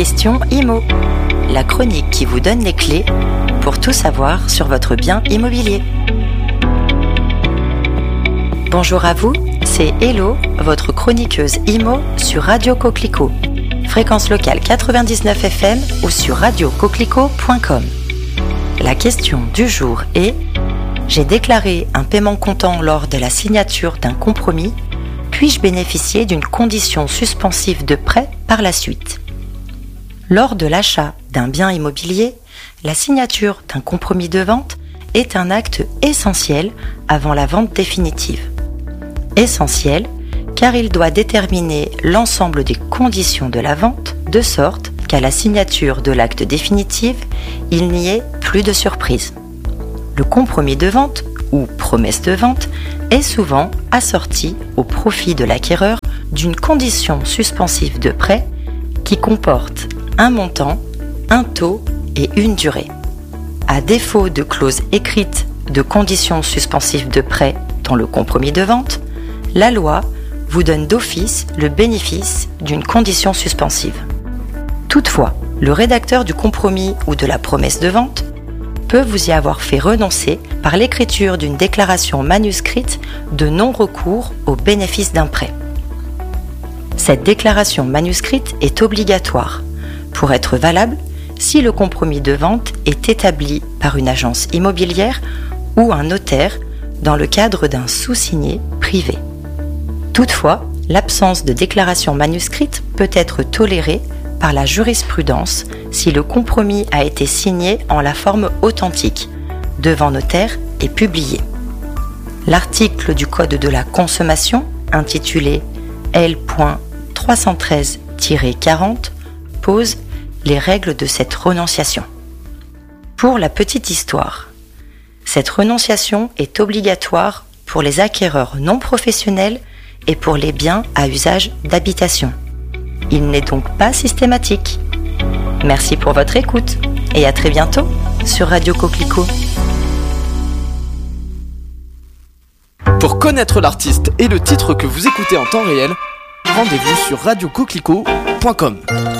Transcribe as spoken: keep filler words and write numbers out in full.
question Imo, la chronique qui vous donne les clés pour tout savoir sur votre bien immobilier. Bonjour à vous, c'est Hello, votre chroniqueuse Imo sur Radio Coquelicot, fréquence locale quatre-vingt-dix-neuf F M ou sur radio coquelicot point com. La question du jour est: j'ai déclaré un paiement comptant lors de la signature d'un compromis, puis-je bénéficier d'une condition suspensive de prêt par la suite? Lors de l'achat d'un bien immobilier, la signature d'un compromis de vente est un acte essentiel avant la vente définitive. Essentiel car il doit déterminer l'ensemble des conditions de la vente de sorte qu'à la signature de l'acte définitif, il n'y ait plus de surprise. Le compromis de vente ou promesse de vente est souvent assorti au profit de l'acquéreur d'une condition suspensive de prêt qui comporte un montant, un taux et une durée. À défaut de clause écrite de conditions suspensives de prêt dans le compromis de vente, la loi vous donne d'office le bénéfice d'une condition suspensive. Toutefois, le rédacteur du compromis ou de la promesse de vente peut vous y avoir fait renoncer par l'écriture d'une déclaration manuscrite de non-recours au bénéfice d'un prêt. Cette déclaration manuscrite est obligatoire pour être valable si le compromis de vente est établi par une agence immobilière ou un notaire dans le cadre d'un sous-signé privé. Toutefois, l'absence de déclaration manuscrite peut être tolérée par la jurisprudence si le compromis a été signé en la forme authentique, devant notaire et publié. L'article du Code de la consommation, intitulé L trois cent treize tiret quarante, pose les règles de cette renonciation. Pour la petite histoire, cette renonciation est obligatoire pour les acquéreurs non professionnels et pour les biens à usage d'habitation. Il n'est donc pas systématique. Merci pour votre écoute et à très bientôt sur Radio Coquelicot. Pour connaître l'artiste et le titre que vous écoutez en temps réel, rendez-vous sur radio coquelicot point com.